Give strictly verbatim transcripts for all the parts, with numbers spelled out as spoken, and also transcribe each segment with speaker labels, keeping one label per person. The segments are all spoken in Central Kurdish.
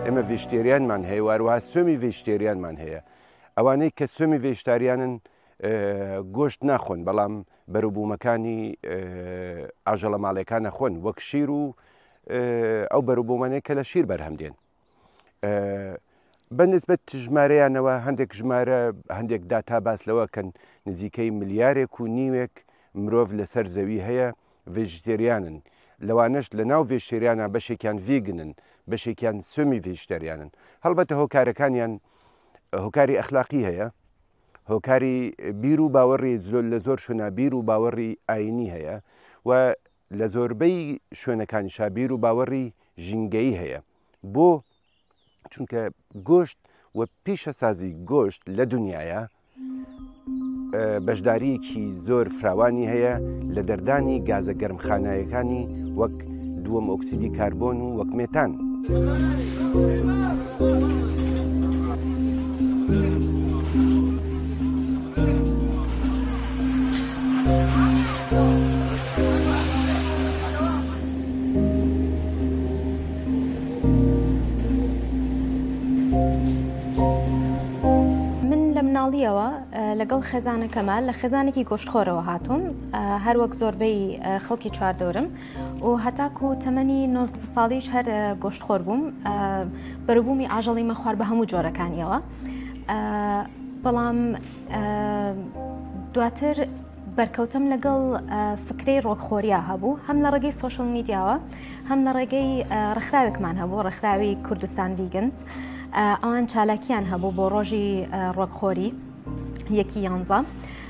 Speaker 1: ئێمە ڤێژتێریانمان هەیە واروها سوێمی ڤێژتێریانمان هەیە ئەوانەی کە سوێمی ڤێژتاریانن گۆشت ناخۆن بەڵام بەروبوومەکانی ئاژەڵە ماڵەکان نەخۆن وەک شیر و ئەو بەروبوومانەیە کە لە شیر بەرهەمدێن بەنسبەت ژمارەیانەوە هەندێک ژمارە هەندێک داتا باس لەوە کەن نزیکەی ملیارێک و نیوێک مرۆڤ لەسەر زەوی هەیە ڤێژتێریانن لەوانەش لە ناو ڤێژتێریانە بەشێکیان ڤیگنن بەشێکیان سوێمی ڤێژتەریانن هەڵبەتە هۆکارەکانیان هۆکاری ئەخلاقی هەیە هۆکاری بیر و باوەڕی لە زۆر شوێنە بیر و باوەڕی ئاینی هەیە و لە زۆربەی شوێنەکانی شابیر و باوەڕی ژینگەی هەیە بۆ چونکە گۆشت و پیشە سازی گۆشت لە دنیاە بەشداریەکی زۆر فراوانی هەیە لە دەردانی گازە گەرمخانایەکانی وەک دووەم ئۆکسیدی کاربۆن و وەک مێتان.
Speaker 2: مناڵیەوە لەگەڵ خێزانەکەمە لە خێزانێکی گۆشتخۆرەوە هاتووم هەروەک زۆربەی خەڵکی چواردەورم و هەتاکو و تەمەنی نۆزدە ساڵیش هەر گۆشتخۆر بووم بەروبوومی ئاژەڵی مە خوارد بە هەموو جۆرەکانیەوە بەڵام دواتر بەرکەوتم لەگەڵ فکرەی ڕۆکخۆریە هەبوو هەم لە ڕێگەی سۆشڵ میدیاوە هەم لە ڕێگەی ڕێکخراوێکمان هەبوو ڕێکخراوی کوردستان ڤیگنز ئەوان چالاکیان هەبوو بۆ ڕۆژی ڕۆکخۆری یەکی یانزە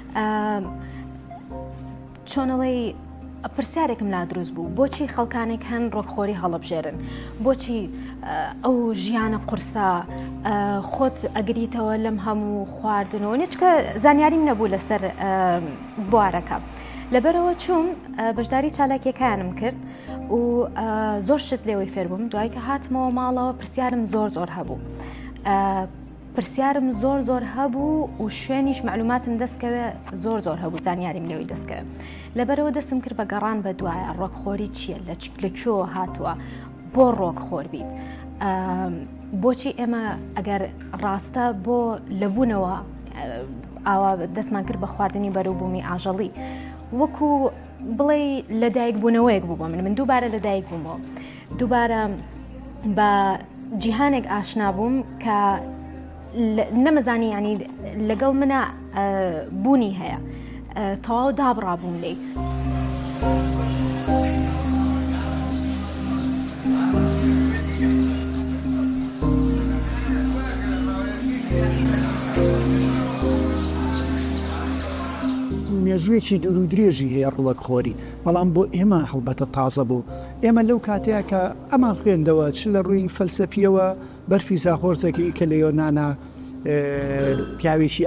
Speaker 2: چۆنەڵی پرسیارێکم لا دروست بوو بۆچی خەڵکانێک هەن ڕۆکخۆری هەڵەبژێرن بۆچی ئەو ژیانە قورسە خۆت ئەگریتەوە لەم هەموو خواردنەوە نچکە زانیاریم نەبوو لەسەر بوارەکە لەبەرەوە چوون بەشداری چالاکیەکانم کرد و زۆر شت لێوەی فێر بووم دوای کە هاتمەوە ماڵەوە پرسیارم زۆر زۆر هەبوو پرسیارم زۆر زۆر هەبوو و شوێنیش معلوماتم دەستکەوێ زۆر زۆر هەبوو زانیاریم لێوەی دەستکەوێ لەبەرەوە دەستم کرد بە گەڕان بە دوایە ڕۆکخۆری چییە لە کوێوە هاتووە بۆ ڕۆکخۆر بیت بۆچی ئێمە ئەگەر ڕاستە بۆ لەبوونەوە ئاوا دەستمان کرد بە خواردنی بەروبوومی ئاژەڵی وەکو بڵێ لەدایک بوونەوەیەک بوو من من دووبارە لەدایک بوومەوە دووبارە بە جیهانێک ئاشنا بووم کە نەمەزانی ینی لەگەڵ منە بوونی هەیە تەواو دابڕابووم لێ
Speaker 3: مێژوێکی دوور و درێژی هەیە ڕوڵەکخۆری بەڵام بۆ ئێمە هەڵبەتە تازە بوو ئێمە لەو کاتەیە کە ئەمان خوێندەوە چ لە ڕووی فەلسەفیەوە بەرفی زاخۆرزەکەی کە لە یۆنانە پیاوێکی